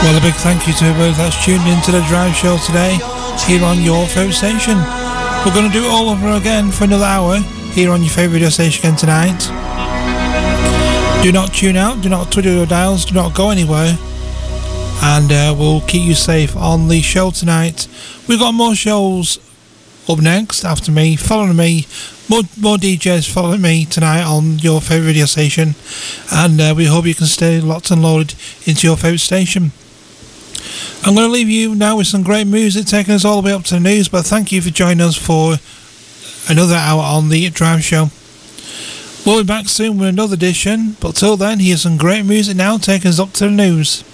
Well, a big thank you to everybody that's tuned into the Drive Show today here on your favourite station. We're going to do it all over again for another hour here on your favourite radio station again tonight. Do not tune out, do not twiddle your dials, do not go anywhere, and we'll keep you safe on the show tonight. We've got more shows up next after me, following me, more DJs following me tonight on your favourite radio station, and we hope you can stay locked and loaded into your favourite station. I'm going to leave you now with some great music taking us all the way up to the news, but thank you for joining us for another hour on the Drive Show. We'll be back soon with another edition, but till then, here's some great music now taking us up to the news.